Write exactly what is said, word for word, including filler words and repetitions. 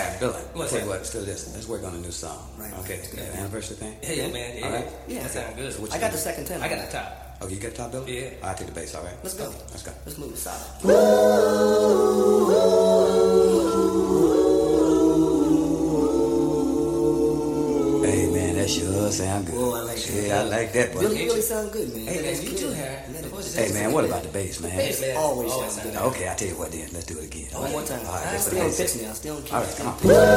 right, Bill, I'll What's tell you that? what, let's do this. Let's work on a new song. Right. Okay, That's good. the anniversary thing? Yeah, yeah, man. Yeah, All right. Yeah. That sounds good. So what I you got think? the second tenor. I got the top. Oh, you got the top, Bill? Yeah. I'll take the bass, all right? Let's go. Let's go. Let's move solid. Hey, man, that sure sound good. Whoa, I like that. Yeah, I like that, buddy. Really, really sound good, man. Hey, man, That's you good. too, Harry. Let it- Hey, man, what about the bass, man? Bass, man. Always Always sounds sound good. good. Okay, I'll tell you what then. Let's do it again. One more time. All right, that's the Stay on bass. pitch now. Stay on key. All right, Stay come on on. pitch.